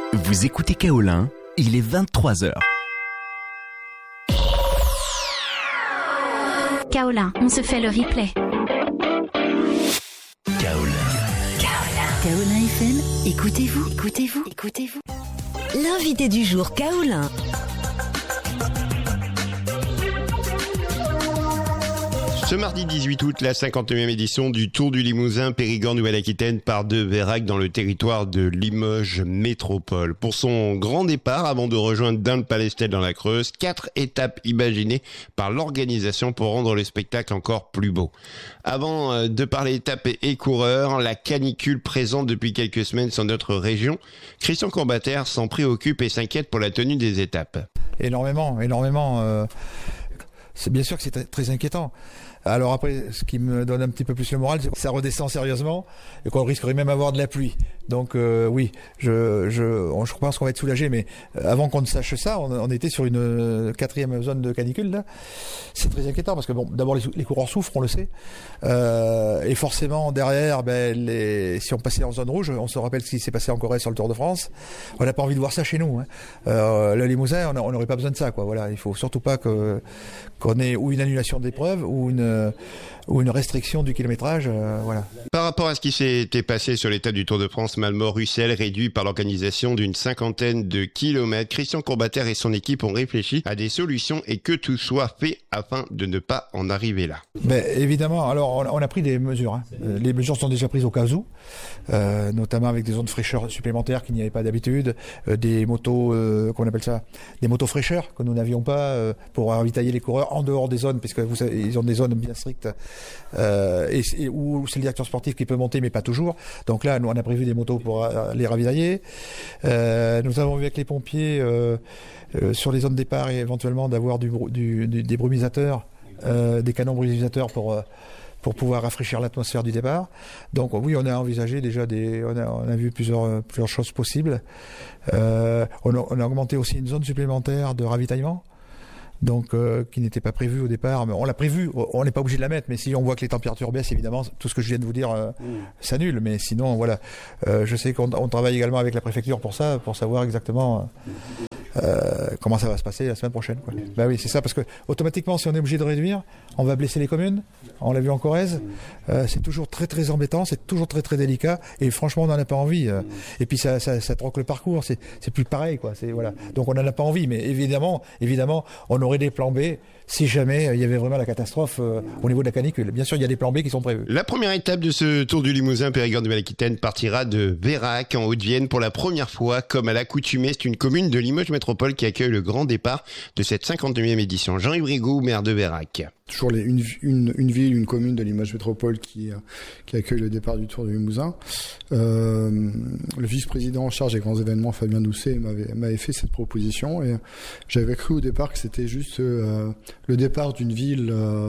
Vous écoutez Kaolin, il est 23h. Kaolin, on se fait le replay. Kaolin FM, écoutez-vous. L'invité du jour, Kaolin. Ce mardi 18 août, la 59e édition du Tour du Limousin Périgord-Nouvelle-Aquitaine part de Vérac dans le territoire de Limoges Métropole. Pour son grand départ, avant de rejoindre Dun-le-Palestel dans la Creuse, 4 étapes imaginées par l'organisation pour rendre le spectacle encore plus beau. Avant de parler étapes et coureurs, la canicule présente depuis quelques semaines sur notre région, Christian Courbater s'en préoccupe et s'inquiète pour la tenue des étapes. Énormément. C'est bien sûr que c'est très inquiétant. Alors après, ce qui me donne un petit peu plus le moral, c'est que ça redescend sérieusement et qu'on risquerait même d'avoir de la pluie. Donc oui, je pense qu'on va être soulagé, mais avant qu'on ne sache ça, on était sur une 4e zone de canicule là. C'est très inquiétant parce que bon, d'abord les coureurs souffrent, on le sait, et forcément derrière, si on passait en zone rouge, on se rappelle ce qui s'est passé en Corrèze sur le Tour de France. On n'a pas envie de voir ça chez nous. Le Limousin, on n'aurait pas besoin de ça, quoi. Voilà, il faut surtout pas qu'on ait ou une annulation d'épreuve ou une restriction du kilométrage, voilà. Par rapport à ce qui s'était passé sur l'étape du Tour de France Malmort-Russell, réduit par l'organisation d'une 50aine de kilomètres, Christian Courbater et son équipe ont réfléchi à des solutions et que tout soit fait afin de ne pas en arriver là. Évidemment, alors on a pris des mesures. Les mesures sont déjà prises au cas où, notamment avec des zones de fraîcheur supplémentaires qu'il n'y avait pas d'habitude, des motos, qu'on appelle ça, des motos fraîcheurs que nous n'avions pas pour ravitailler les coureurs en dehors des zones, puisque vous savez, ils ont des zones bien strictes où c'est le directeur sportif qui peut monter, mais pas toujours. Donc là, nous on a prévu des motos pour les ravitailler. Nous avons vu avec les pompiers sur les zones de départ et éventuellement d'avoir des brumisateurs, des canons brumisateurs pour pouvoir rafraîchir l'atmosphère du départ. Donc oui, on a envisagé déjà on a vu plusieurs choses possibles. On a augmenté aussi une zone supplémentaire de ravitaillement. Donc qui n'était pas prévu au départ, mais on l'a prévu, on n'est pas obligé de la mettre, mais si on voit que les températures baissent, évidemment, tout ce que je viens de vous dire s'annule, mais sinon, voilà. Je sais qu'on travaille également avec la préfecture pour ça, pour savoir exactement comment ça va se passer la semaine prochaine, quoi. Oui, c'est ça, parce que automatiquement, si on est obligé de réduire, on va blesser les communes, on l'a vu en Corrèze, c'est toujours très très embêtant, c'est toujours très très délicat, et franchement, on n'en a pas envie, et puis ça troque le parcours, c'est plus pareil, quoi, voilà. Donc on n'en a pas envie, mais évidemment, on aurait des plans B si jamais il y avait vraiment la catastrophe au niveau de la canicule. Bien sûr, il y a des plans B qui sont prévus. La première étape de ce Tour du Limousin Périgord-Nouvelle-Aquitaine partira de Vérac en Haute-Vienne pour la première fois. Comme à l'accoutumée, c'est une commune de Limoges Métropole qui accueille le grand départ de cette 59e édition. Jean-Yves Rigaud, maire de Vérac. Toujours une ville, une commune de Limoges Métropole qui accueille le départ du Tour du Limousin. Le vice-président en charge des grands événements, Fabien Doucet, m'avait fait cette proposition et j'avais cru au départ que c'était juste le départ d'une ville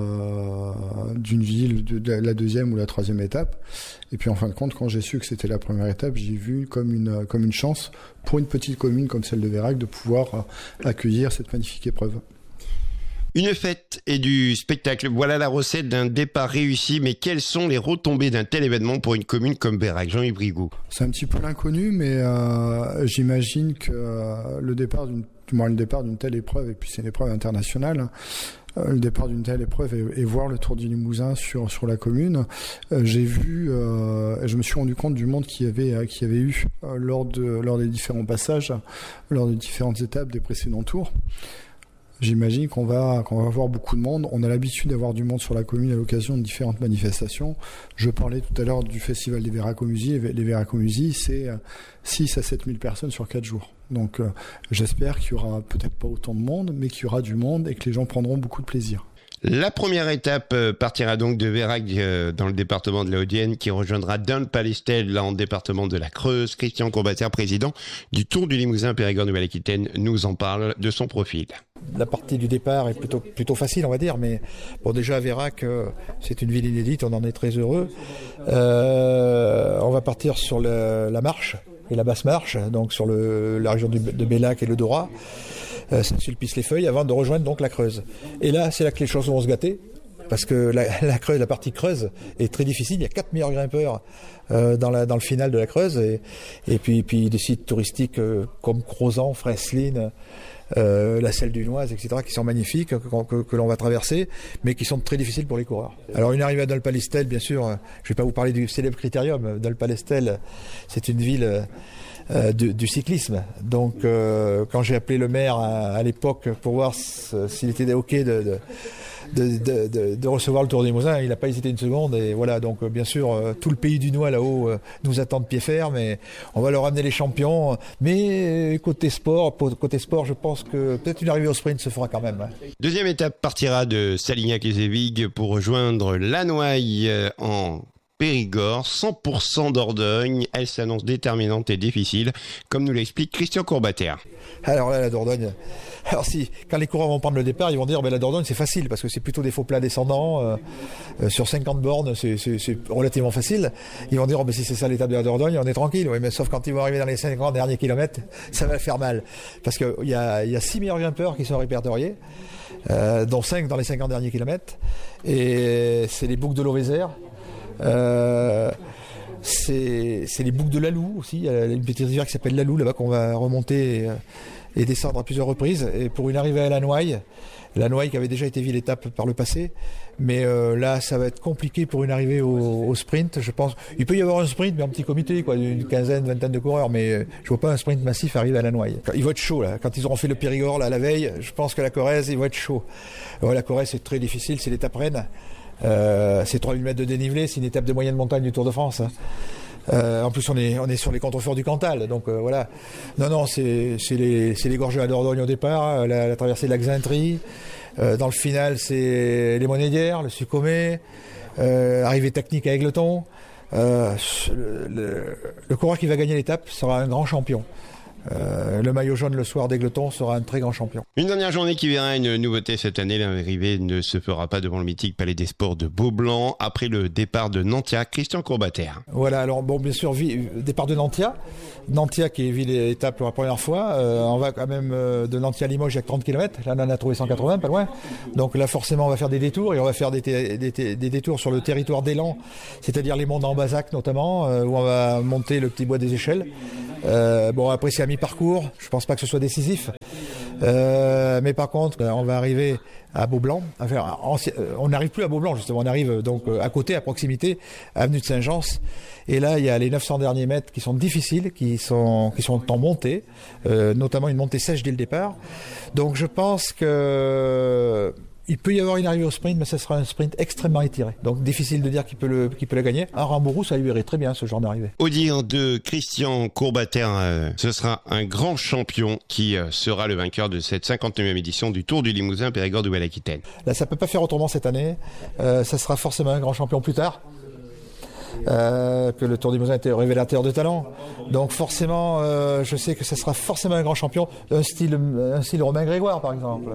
de la 2e ou la 3e étape. Et puis en fin de compte, quand j'ai su que c'était la première étape, j'ai vu comme une chance pour une petite commune comme celle de Vérac de pouvoir accueillir cette magnifique épreuve. Une fête et du spectacle, voilà la recette d'un départ réussi, mais quelles sont les retombées d'un tel événement pour une commune comme Vérac? Jean-Yves Rigaud. C'est un petit peu l'inconnu, mais j'imagine que le départ d'une telle épreuve, et puis c'est une épreuve internationale, le départ d'une telle épreuve et voir le Tour du Limousin sur la commune, j'ai vu, je me suis rendu compte du monde qu'il y avait eu lors des différents passages, lors des différentes étapes des précédents tours. J'imagine qu'on va avoir beaucoup de monde. On a l'habitude d'avoir du monde sur la commune à l'occasion de différentes manifestations. Je parlais tout à l'heure du festival des Véracomusies. Les Véracomusies, c'est 6 à 7 000 personnes sur 4 jours. Donc j'espère qu'il y aura peut-être pas autant de monde, mais qu'il y aura du monde et que les gens prendront beaucoup de plaisir. La première étape partira donc de Vérac dans le département de la Haute-Vienne qui rejoindra Dun-le-Palestel là en département de la Creuse. Christian Courbater, président du Tour du Limousin Périgord-Nouvelle-Aquitaine, nous en parle de son profil. La partie du départ est plutôt facile, on va dire, mais bon, déjà Vérac, c'est une ville inédite, on en est très heureux. On va partir sur la marche et la basse marche, donc sur la région de Bellac et le Dorat. Saint-Sulpice-les-Feuilles, avant de rejoindre donc la Creuse. Et là, c'est là que les choses vont se gâter, parce que la partie creuse est très difficile. Il y a 4 meilleurs grimpeurs dans le final de la Creuse, et puis des sites touristiques comme Crozant, Freslin, la Selle du Noise, etc., qui sont magnifiques, que l'on va traverser, mais qui sont très difficiles pour les coureurs. Alors une arrivée à Dol-Palestel, bien sûr, je ne vais pas vous parler du célèbre Critérium. Dol-Palestel, c'est une ville du cyclisme. Donc quand j'ai appelé le maire à l'époque pour voir s'il était OK de recevoir le Tour des Limousin, il n'a pas hésité une seconde, et voilà. Donc bien sûr tout le pays du Noix là-haut nous attend de pied ferme, mais on va leur amener les champions, mais côté sport je pense que peut-être une arrivée au sprint se fera quand même. Deuxième étape partira de Salignac-et-Zévig pour rejoindre Lannoy en Périgord, 100% Dordogne. Elle s'annonce déterminante et difficile, comme nous l'explique Christian Courbater. Alors là, la Dordogne, quand les coureurs vont prendre le départ, ils vont dire la Dordogne c'est facile, parce que c'est plutôt des faux plats descendants, sur 50 bornes c'est relativement facile. Ils vont dire si c'est ça l'étape de la Dordogne, on est tranquille. Oui, mais sauf quand ils vont arriver dans les 50 derniers kilomètres, ça va faire mal, parce qu'il y a 6 meilleurs grimpeurs qui sont répertoriés, dont 5 dans les 50 derniers kilomètres, et c'est les boucles de l'Auvézère. C'est les boucles de Lalou aussi. Il y a une petite rivière qui s'appelle Lalou là-bas qu'on va remonter et descendre à plusieurs reprises. Et pour une arrivée à Lannoy qui avait déjà été ville étape par le passé, mais là ça va être compliqué pour une arrivée au sprint. Je pense il peut y avoir un sprint, mais en petit comité, quoi, d'une vingtaine de coureurs, mais je vois pas un sprint massif arriver à Lannoy. Il va être chaud là. Quand ils auront fait le Périgord là la veille, je pense que la Corrèze il va être chaud. La Corrèze c'est très difficile, c'est l'étape reine. C'est 3000 mètres de dénivelé, c'est une étape de moyenne montagne du Tour de France. En plus on est sur les contreforts du Cantal, donc voilà. Non, c'est les gorges de la Dordogne au départ, la traversée de la Xintrie. Dans le final c'est les Monédières, le Sucomé, arrivée technique à Aigleton. Le coureur qui va gagner l'étape sera un grand champion. Le maillot jaune le soir d'Aigleton sera un très grand champion. Une dernière journée qui verra une nouveauté cette année. L'arrivée ne se fera pas devant le mythique Palais des Sports de Beaublanc après le départ de Nantia. Christian Courbater. Voilà, alors bon, bien sûr, départ de Nantia qui est ville et étape pour la première fois. On va quand même de Nantia à Limoges avec 30 km. Là on en a trouvé 180, pas loin. Donc là forcément on va faire des détours, et on va faire des détours sur le territoire d'Élan, c'est-à-dire les monts d'Ambazac notamment, où on va monter le petit bois des échelles. Après c'est à mi-parcours, je pense pas que ce soit décisif, mais par contre on va arriver à Beaublanc. On n'arrive plus à Beaublanc justement, on arrive donc à côté, à proximité, avenue de Saint-Jean, et là il y a les 900 derniers mètres qui sont difficiles, qui sont en montée, notamment une montée sèche dès le départ. Donc je pense que il peut y avoir une arrivée au sprint, mais ce sera un sprint extrêmement étiré. Donc difficile de dire qui peut la gagner. Un Rambourou, ça lui irait très bien ce genre d'arrivée. Au dire de Christian Courbater, ce sera un grand champion qui sera le vainqueur de cette 59e édition du Tour du Limousin Périgord Nouvelle-Aquitaine. Là, ça peut pas faire autrement cette année. Ça sera forcément un grand champion plus tard. Que le Tour du Limousin était révélateur de talent. Donc forcément, je sais que ça sera forcément un grand champion, un style Romain Grégoire par exemple.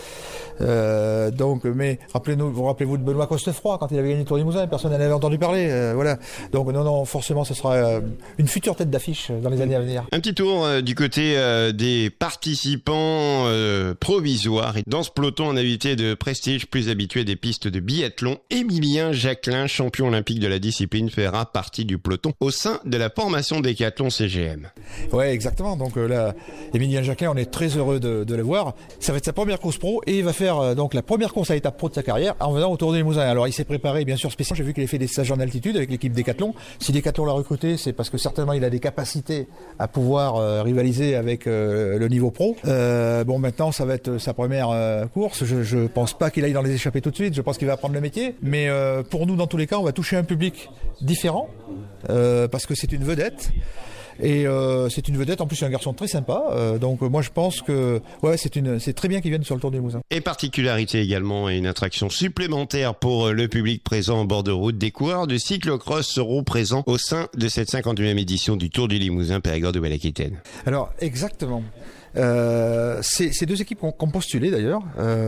Mais rappelez-vous de Benoît Costefroy quand il avait gagné le Tour du Limousin, personne n'en avait entendu parler. Voilà. Donc non, forcément, ce sera une future tête d'affiche dans les années à venir. Un petit tour du côté des participants provisoires. Et dans ce peloton, un invité de prestige plus habitué des pistes de biathlon, Émilien Jacquelin, champion olympique de la discipline, fera partie du peloton au sein de la formation Décathlon CGM. Ouais, exactement. Donc là, Émilien Jacquelin, on est très heureux de le voir. Ça va être sa première course pro, et il va faire donc la première course à l'étape pro de sa carrière en venant au Tour des Limousin. Alors il s'est préparé bien sûr spécialement. J'ai vu qu'il a fait des stages en altitude avec l'équipe Décathlon. Si Décathlon l'a recruté, c'est parce que certainement il a des capacités à pouvoir rivaliser avec le niveau pro. Maintenant ça va être sa première course. Je pense pas qu'il aille dans les échappées tout de suite. Je pense qu'il va apprendre le métier. Mais pour nous, dans tous les cas, on va toucher un public différent parce que c'est une vedette. Et c'est une vedette, en plus c'est un garçon très sympa, donc moi je pense que c'est très bien qu'il vienne sur le Tour du Limousin. Et particularité également, et une attraction supplémentaire pour le public présent en bord de route, des coureurs de cyclocross seront présents au sein de cette 51e édition du Tour du Limousin Périgord Nouvelle-Aquitaine. Alors exactement. C'est deux équipes qui ont postulé d'ailleurs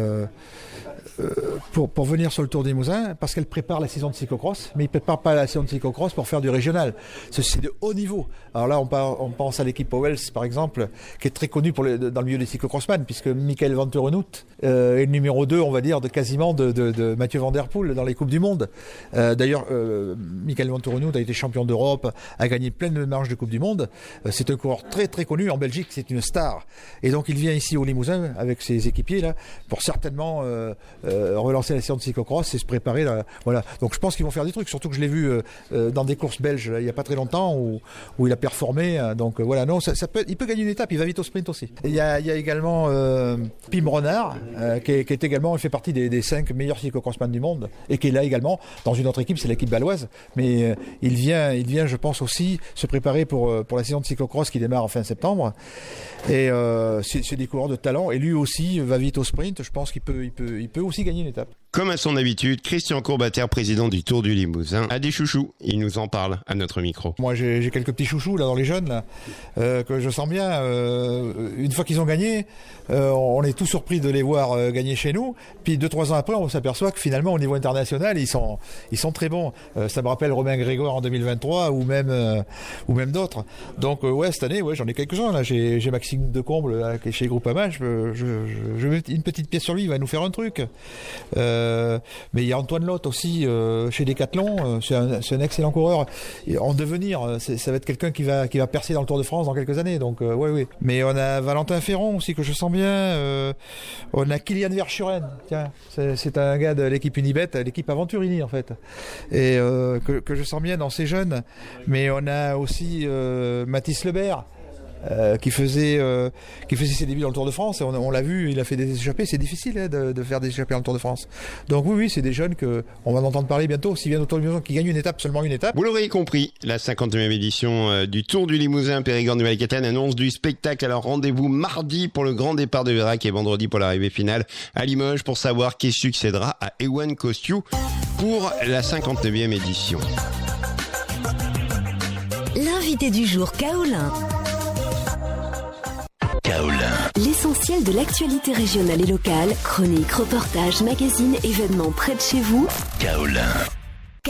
pour venir sur le Tour du Limousin, parce qu'elles préparent la saison de cyclocross, mais ils ne préparent pas la saison de cyclocross pour faire du régional. C'est de haut niveau. Alors là, on pense à l'équipe Powells, par exemple, qui est très connue dans le milieu des cyclocrossman, puisque Michael Van Turenhout est le numéro 2, on va dire, de Mathieu Van Der Poel dans les Coupes du Monde. D'ailleurs, Michael Van Turenhout a été champion d'Europe, a gagné plein de marches de Coupe du Monde. C'est un coureur très très connu en Belgique, c'est une star. Et donc il vient ici au Limousin avec ses équipiers là pour certainement relancer la saison de cyclocross et se préparer là. Voilà. Donc je pense qu'ils vont faire des trucs, surtout que je l'ai vu dans des courses belges là, il y a pas très longtemps où il a performé. Donc voilà, non, il peut gagner une étape, il va vite au sprint aussi. Il y a également Pim Renard qui est également, il fait partie des 5 meilleurs cyclocrossman du monde et qui est là également dans une autre équipe, c'est l'équipe baloise, mais il vient je pense aussi se préparer pour la saison de cyclocross qui démarre en fin septembre. Et c'est des coureurs de talent et lui aussi va vite au sprint. Je pense qu'il peut aussi gagner une étape. Comme à son habitude, Christian Courbaterre, président du Tour du Limousin, a des chouchous. Il nous en parle à notre micro. Moi, j'ai quelques petits chouchous là dans les jeunes là, que je sens bien. Une fois qu'ils ont gagné, on est tout surpris de les voir gagner chez nous. Puis 2-3 ans après, on s'aperçoit que finalement, au niveau international, ils sont très bons. Ça me rappelle Romain Grégoire en 2023 ou même d'autres. Donc ouais, cette année, ouais, j'en ai quelques-uns là. J'ai Maxime Decomble là, qui est chez Groupama. Je mets une petite pièce sur lui. Il va nous faire un truc. Mais il y a Antoine Lotte aussi chez Decathlon, c'est un excellent coureur en devenir, ça va être quelqu'un qui va percer dans le Tour de France dans quelques années, donc ouais. Mais on a Valentin Ferron aussi que je sens bien, on a Kylian Verschuren, tiens, c'est un gars de l'équipe Unibet, l'équipe Aventurini en fait, et que je sens bien dans ces jeunes. Mais on a aussi Mathis Lebert, qui faisait ses débuts dans le Tour de France. On l'a vu, il a fait des échappées. C'est difficile de faire des échappées dans le Tour de France. Donc oui, c'est des jeunes on va en entendre parler bientôt. S'ils viennent au Tour du Limousin, qui gagnent une étape, seulement une étape. Vous l'aurez compris, la 59e édition du Tour du Limousin Périgord-Nouvelle-Aquitaine annonce du spectacle. Alors rendez-vous mardi pour le grand départ de Vérac et vendredi pour l'arrivée finale à Limoges pour savoir qui succédera à Ewan Kostiou pour la 59e édition. L'invité du jour, Kaolin. L'essentiel de l'actualité régionale et locale, chroniques, reportages, magazines, événements près de chez vous. Kaolin.